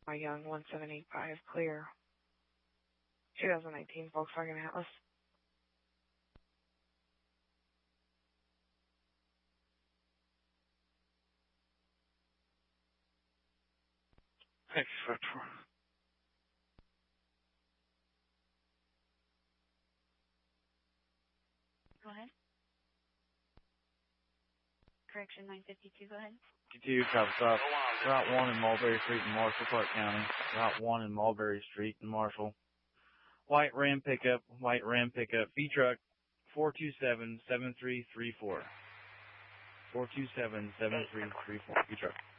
My Young 1785 clear. 2019 Volkswagen Atlas. Thanks, Victor. Go ahead. Correction 952, go ahead. 52, Travis up. Route 1 in Mulberry Street in Marshall, Clark County. Route 1 in Mulberry Street in Marshall. White Ram pickup, V-Truck, 427-7334. 427-7334, V-Truck.